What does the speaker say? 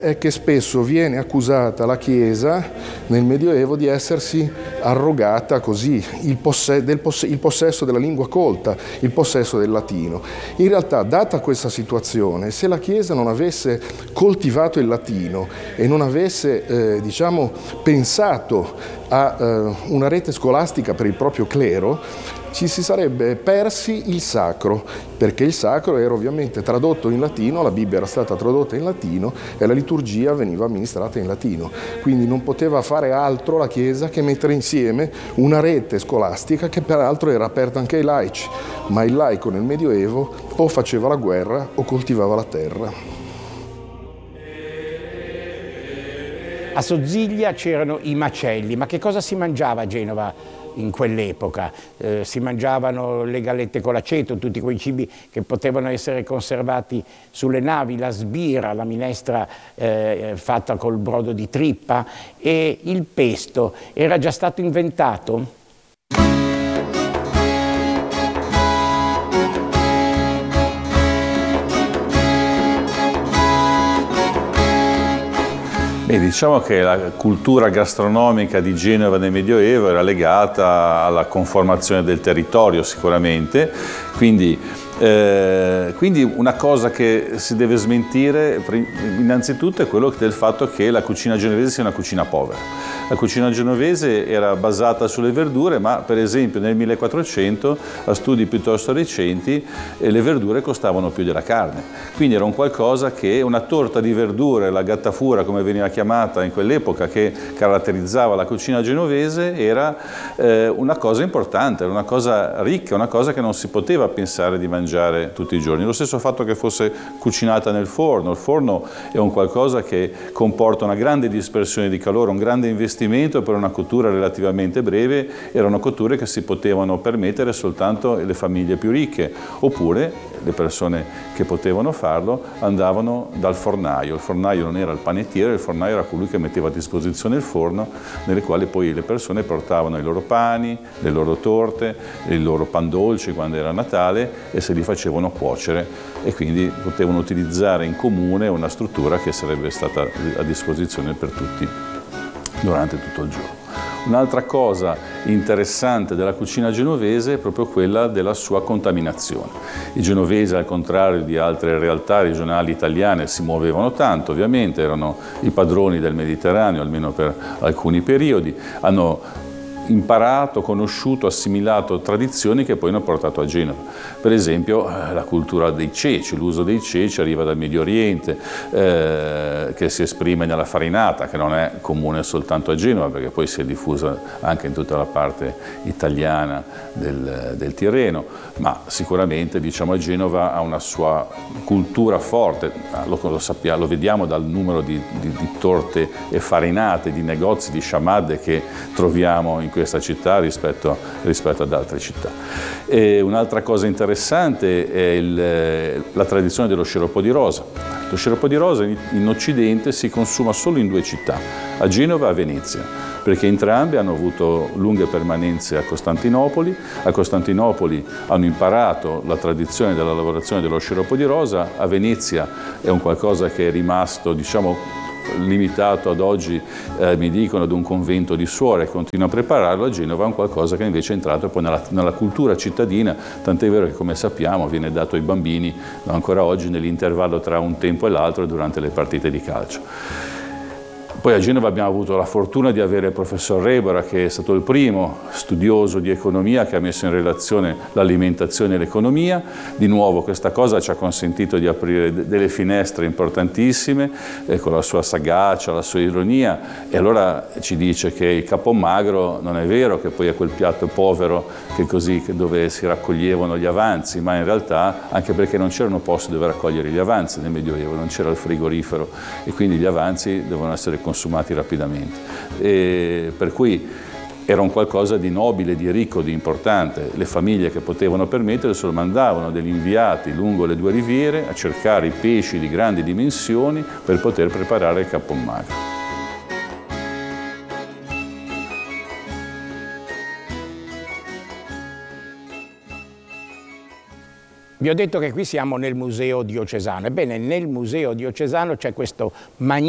È che spesso viene accusata la Chiesa nel Medioevo di essersi arrogata così il possesso della lingua colta, il possesso del latino. In realtà, data questa situazione, se la Chiesa non avesse coltivato il latino e non avesse pensato a una rete scolastica per il proprio clero, ci si sarebbe persi il sacro, perché il sacro era ovviamente tradotto in latino, la Bibbia era stata tradotta in latino e la liturgia veniva amministrata in latino. Quindi non poteva fare altro la Chiesa che mettere insieme una rete scolastica che peraltro era aperta anche ai laici, ma il laico nel Medioevo o faceva la guerra o coltivava la terra. A Sozziglia c'erano i macelli, ma che cosa si mangiava a Genova in quell'epoca? Si mangiavano le gallette con l'aceto, tutti quei cibi che potevano essere conservati sulle navi, la sbira, la minestra fatta col brodo di trippa, e il pesto era già stato inventato? Diciamo che la cultura gastronomica di Genova nel Medioevo era legata alla conformazione del territorio sicuramente, quindi una cosa che si deve smentire innanzitutto è quello del fatto che la cucina genovese sia una cucina povera. La cucina genovese era basata sulle verdure, ma per esempio nel 1400, a studi piuttosto recenti, le verdure costavano più della carne. Quindi era un qualcosa che, una torta di verdure, la gattafura come veniva chiamata in quell'epoca, che caratterizzava la cucina genovese, era una cosa importante, era una cosa ricca, una cosa che non si poteva pensare di mangiare tutti i giorni. Lo stesso fatto che fosse cucinata nel forno. Il forno è un qualcosa che comporta una grande dispersione di calore, un grande investimento per una cottura relativamente breve. Erano cotture che si potevano permettere soltanto le famiglie più ricche, oppure le persone che potevano farlo andavano dal fornaio. Il fornaio non era il panettiere, il fornaio era colui che metteva a disposizione il forno, nelle quali poi le persone portavano i loro pani, le loro torte, i loro pan dolci quando era Natale, e se li facevano cuocere, e quindi potevano utilizzare in comune una struttura che sarebbe stata a disposizione per tutti durante tutto il giorno. Un'altra cosa interessante della cucina genovese è proprio quella della sua contaminazione. I genovesi, al contrario di altre realtà regionali italiane, si muovevano tanto, ovviamente erano i padroni del Mediterraneo, almeno per alcuni periodi, hanno imparato, conosciuto, assimilato tradizioni che poi hanno portato a Genova. Per esempio la cultura dei ceci, l'uso dei ceci arriva dal Medio Oriente, che si esprime nella farinata, che non è comune soltanto a Genova, perché poi si è diffusa anche in tutta la parte italiana del Tirreno, ma sicuramente a Genova ha una sua cultura forte, lo vediamo dal numero di torte e farinate, di negozi, di sciamadde che troviamo in questa città rispetto ad altre città. Un'altra cosa interessante è la tradizione dello sciroppo di rosa. Lo sciroppo di rosa in Occidente si consuma solo in due città, a Genova e a Venezia, perché entrambe hanno avuto lunghe permanenze a Costantinopoli. A Costantinopoli hanno imparato la tradizione della lavorazione dello sciroppo di rosa, a Venezia è un qualcosa che è rimasto, limitato ad oggi, mi dicono, ad un convento di suore, continua a prepararlo. A Genova è un qualcosa che invece è entrato poi nella cultura cittadina, tant'è vero che, come sappiamo, viene dato ai bambini ancora oggi nell'intervallo tra un tempo e l'altro durante le partite di calcio. Poi a Genova abbiamo avuto la fortuna di avere il professor Rebora, che è stato il primo studioso di economia che ha messo in relazione l'alimentazione e l'economia. Di nuovo questa cosa ci ha consentito di aprire delle finestre importantissime, con la sua sagacia, la sua ironia, e allora ci dice che il capomagro non è vero che poi è quel piatto povero dove si raccoglievano gli avanzi, ma in realtà anche perché non c'erano posti dove raccogliere gli avanzi nel Medioevo, non c'era il frigorifero, e quindi gli avanzi devono essere consumati rapidamente, e per cui era un qualcosa di nobile, di ricco, di importante. Le famiglie che potevano permetterselo mandavano degli inviati lungo le due riviere a cercare i pesci di grandi dimensioni per poter preparare il capomagro. Vi ho detto che qui siamo nel Museo Diocesano. Ebbene, nel Museo Diocesano c'è questo magnifico